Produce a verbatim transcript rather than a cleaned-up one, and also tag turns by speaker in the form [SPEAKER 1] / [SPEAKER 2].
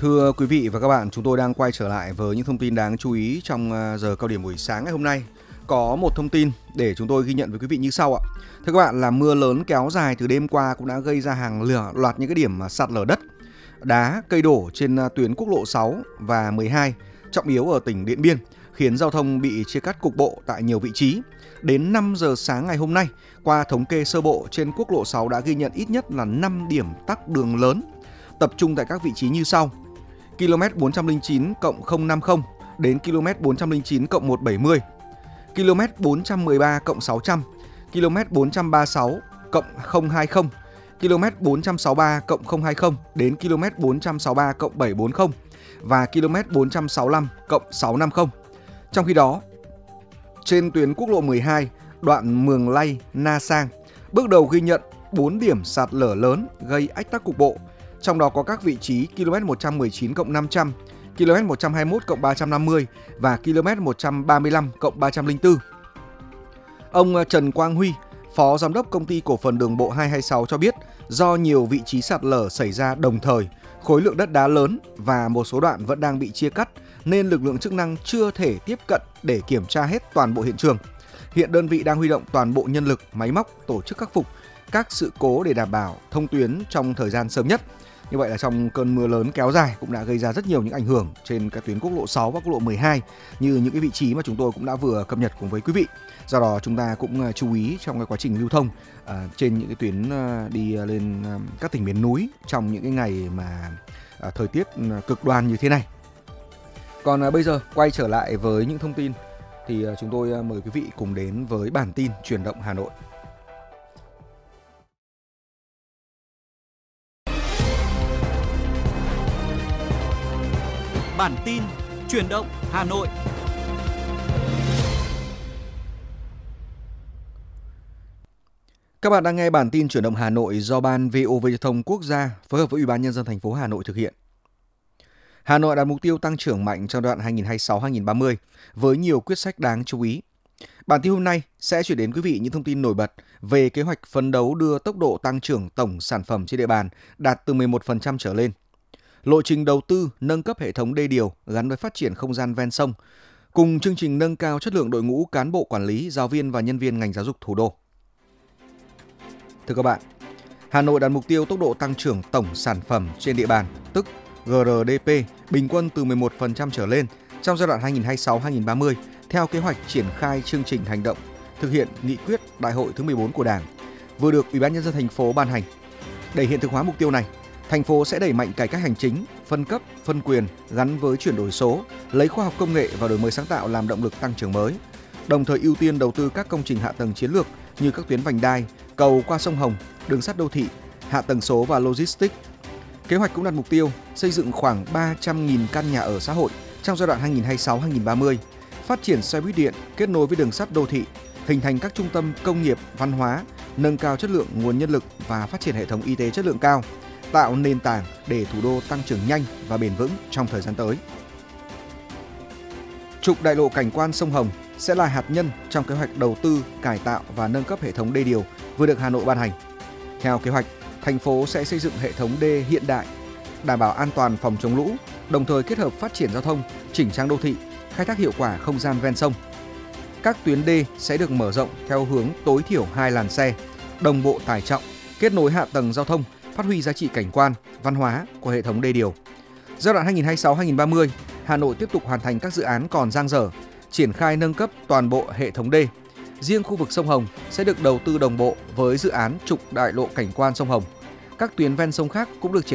[SPEAKER 1] Thưa quý vị và các bạn, chúng tôi đang quay trở lại với những thông tin đáng chú ý trong à, giờ cao điểm buổi sáng ngày hôm nay. Có một thông tin để chúng tôi ghi nhận với quý vị như sau ạ. Thưa các bạn, là mưa lớn kéo dài từ đêm qua cũng đã gây ra hàng lửa loạt những cái điểm mà sạt lở đất, đá, cây đổ trên à, tuyến quốc lộ sáu và mười hai, trọng yếu ở tỉnh Điện Biên, khiến giao thông bị chia cắt cục bộ tại nhiều vị trí. Đến năm giờ sáng ngày hôm nay, qua thống kê sơ bộ, trên quốc lộ sáu đã ghi nhận ít nhất là năm điểm tắc đường lớn, tập trung tại các vị trí như sau: ki lô mét bốn trăm lẻ chín cộng không năm mươi đến ki lô mét bốn trăm lẻ chín cộng một trăm bảy mươi, ki lô mét bốn trăm mười ba cộng sáu trăm, ki lô mét bốn trăm ba mươi sáu cộng không hai mươi, ki lô mét bốn trăm sáu mươi ba cộng không hai mươi đến ki lô mét bốn trăm sáu mươi ba cộng bảy trăm bốn mươi và ki lô mét bốn trăm sáu mươi lăm cộng sáu trăm năm mươi. Trong khi đó, trên tuyến quốc lộ mười hai, đoạn Mường Lay - Na Sang, bước đầu ghi nhận bốn điểm sạt lở lớn gây ách tắc cục bộ. Trong đó có các vị trí ki lô mét một trăm mười chín cộng năm trăm, ki lô mét một trăm hai mươi mốt cộng ba trăm năm mươi và ki lô mét một trăm ba mươi lăm cộng ba trăm lẻ bốn. Ông Trần Quang Huy, Phó Giám đốc Công ty Cổ phần Đường bộ hai hai sáu cho biết, do nhiều vị trí sạt lở xảy ra đồng thời, khối lượng đất đá lớn và một số đoạn vẫn đang bị chia cắt, nên lực lượng chức năng chưa thể tiếp cận để kiểm tra hết toàn bộ hiện trường. Hiện đơn vị đang huy động toàn bộ nhân lực, máy móc tổ chức khắc phục các sự cố để đảm bảo thông tuyến trong thời gian sớm nhất. Như vậy là trong cơn mưa lớn kéo dài cũng đã gây ra rất nhiều những ảnh hưởng trên các tuyến quốc lộ sáu và quốc lộ mười hai, như những cái vị trí mà chúng tôi cũng đã vừa cập nhật cùng với quý vị. Do đó chúng ta cũng chú ý trong cái quá trình lưu thông à, trên những cái tuyến à, đi lên à, các tỉnh miền núi trong những cái ngày mà à, thời tiết à, cực đoan như thế này. Còn à, bây giờ quay trở lại với những thông tin thì à, chúng tôi à, mời quý vị cùng đến với bản tin Chuyển động Hà Nội.
[SPEAKER 2] Bản tin Chuyển động Hà Nội.
[SPEAKER 1] Các bạn đang nghe bản tin Chuyển động Hà Nội do Ban vê o vê Giao thông Quốc gia phối hợp với Ủy ban Nhân dân thành phố Hà Nội thực hiện. Hà Nội đặt mục tiêu tăng trưởng mạnh trong đoạn hai nghìn không trăm hai mươi sáu đến hai nghìn không trăm ba mươi với nhiều quyết sách đáng chú ý. Bản tin hôm nay sẽ chuyển đến quý vị những thông tin nổi bật về kế hoạch phấn đấu đưa tốc độ tăng trưởng tổng sản phẩm trên địa bàn đạt từ mười một phần trăm trở lên, lộ trình đầu tư nâng cấp hệ thống đê điều gắn với phát triển không gian ven sông, cùng chương trình nâng cao chất lượng đội ngũ cán bộ quản lý, giáo viên và nhân viên ngành giáo dục thủ đô. Thưa các bạn, Hà Nội đặt mục tiêu tốc độ tăng trưởng tổng sản phẩm trên địa bàn, tức giê rờ đê pê, bình quân từ mười một phần trăm trở lên trong giai đoạn hai nghìn không trăm hai mươi sáu đến hai nghìn không trăm ba mươi theo kế hoạch triển khai chương trình hành động thực hiện nghị quyết Đại hội thứ mười bốn của Đảng, vừa được Ủy ban Nhân dân thành phố ban hành. Để hiện thực hóa mục tiêu này, thành phố sẽ đẩy mạnh cải cách hành chính, phân cấp, phân quyền gắn với chuyển đổi số, lấy khoa học công nghệ và đổi mới sáng tạo làm động lực tăng trưởng mới, đồng thời ưu tiên đầu tư các công trình hạ tầng chiến lược như các tuyến vành đai, cầu qua sông Hồng, đường sắt đô thị, hạ tầng số và logistics. Kế hoạch cũng đặt mục tiêu xây dựng khoảng ba trăm nghìn căn nhà ở xã hội trong giai đoạn hai nghìn không trăm hai mươi sáu đến hai nghìn không trăm ba mươi, phát triển xe buýt điện kết nối với đường sắt đô thị, hình thành các trung tâm công nghiệp, văn hóa, nâng cao chất lượng nguồn nhân lực và phát triển hệ thống y tế chất lượng cao, tạo nền tảng để thủ đô tăng trưởng nhanh và bền vững trong thời gian tới. Trục đại lộ cảnh quan sông Hồng sẽ là hạt nhân trong kế hoạch đầu tư, cải tạo và nâng cấp hệ thống đê điều vừa được Hà Nội ban hành. Theo kế hoạch, thành phố sẽ xây dựng hệ thống đê hiện đại, đảm bảo an toàn phòng chống lũ, đồng thời kết hợp phát triển giao thông, chỉnh trang đô thị, khai thác hiệu quả không gian ven sông. Các tuyến đê sẽ được mở rộng theo hướng tối thiểu hai làn xe, đồng bộ tải trọng, kết nối hạ tầng giao thông, phát huy giá trị cảnh quan, văn hóa của hệ thống đê điều. Giai đoạn hai nghìn không trăm hai mươi sáu đến hai nghìn không trăm ba mươi, Hà Nội tiếp tục hoàn thành các dự án còn dang dở, triển khai nâng cấp toàn bộ hệ thống đê. Riêng khu vực sông Hồng sẽ được đầu tư đồng bộ với dự án trục đại lộ cảnh quan sông Hồng. Các tuyến ven sông khác cũng được triển